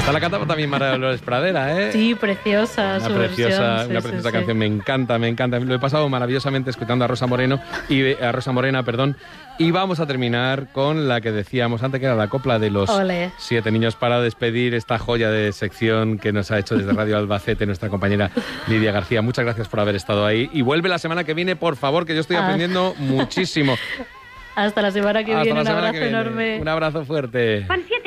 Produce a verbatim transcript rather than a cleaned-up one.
Esta la cantaba también Mara Dolores Pradera, ¿eh? Sí, preciosa una su preciosa, versión. Sí, una sí, preciosa sí. canción, me encanta, me encanta. Lo he pasado maravillosamente escuchando a Rosa Moreno y a Rosa Morena, perdón. Y vamos a terminar con la que decíamos antes, que era la copla de los Ole. siete niños, para despedir esta joya de sección que nos ha hecho desde Radio Albacete nuestra compañera Lidia García. Muchas gracias por haber estado ahí. Y vuelve la semana que viene, por favor, que yo estoy Ah. aprendiendo muchísimo. Hasta la semana que Hasta viene, la un semana abrazo que viene. enorme. Un abrazo fuerte. Van siete